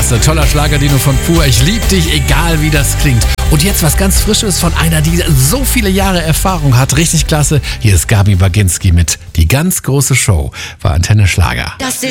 klasse. Toller Schlager, Dino von Pur. Ich lieb dich, egal wie das klingt. Und jetzt was ganz Frisches von einer, die so viele Jahre Erfahrung hat. Richtig klasse. Hier ist Gabi Baginski mit Die ganz große Show. War Antenne Schlager.